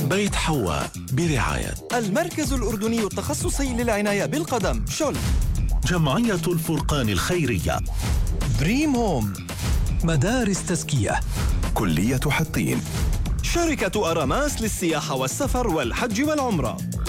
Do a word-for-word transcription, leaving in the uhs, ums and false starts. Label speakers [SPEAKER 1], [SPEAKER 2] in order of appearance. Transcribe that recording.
[SPEAKER 1] بيت حواء برعاية
[SPEAKER 2] المركز الأردني التخصصي للعناية بالقدم شل.
[SPEAKER 1] جمعية الفرقان الخيرية.
[SPEAKER 2] دريم هوم.
[SPEAKER 3] مدارس تزكية.
[SPEAKER 4] كلية حطين.
[SPEAKER 2] شركة أراماس للسياحة والسفر والحج والعمرة.